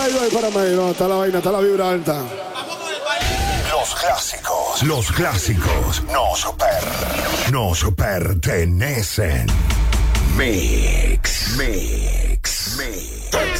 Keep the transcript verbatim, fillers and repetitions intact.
Ay, ay, para mí, no, está la vaina, está la vibra alta. Los clásicos, los clásicos nos per, nos pertenecen. Mix, mix, mix.